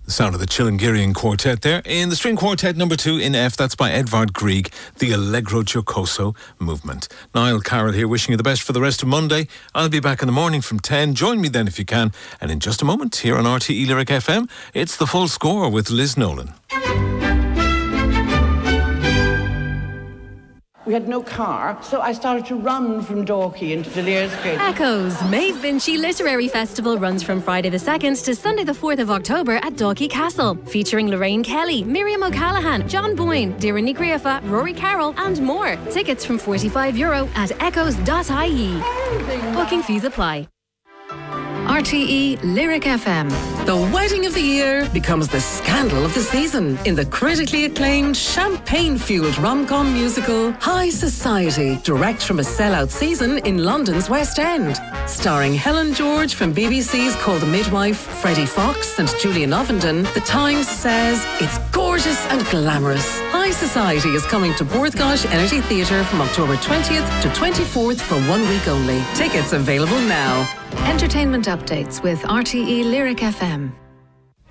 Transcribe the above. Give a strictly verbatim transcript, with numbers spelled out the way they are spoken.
The sound of the Chilingirian Quartet there. In the string quartet number two in F, that's by Edvard Grieg, the Allegro Giocoso movement. Niall Carroll here, wishing you the best for the rest of Monday. I'll be back in the morning from ten. Join me then if you can. And in just a moment, here on R T E Lyric F M, it's The Full Score with Liz Nolan. We had no car, so I started to run from Dalkey into D'Lears Street. Echoes Maeve Binchy Literary Festival runs from Friday the second to Sunday the fourth of October at Dalkey Castle, featuring Lorraine Kelly, Miriam O'Callaghan, John Boyne, Doireann Ní Ghríofa, Rory Carroll and more. Tickets from forty-five euro at echoes dot I E. Booking fees apply. R T E Lyric F M. The wedding of the year becomes the scandal of the season in the critically acclaimed champagne-fueled rom-com musical High Society, direct from a sellout season in London's West End. Starring Helen George from B B C's Call the Midwife, Freddie Fox and Julian Ovenden, The Times says it's gorgeous and glamorous. High Society is coming to Borthgosh Energy Theatre from October twentieth to twenty-fourth for one week only. Tickets available now. Entertainment updates with R T E Lyric F M.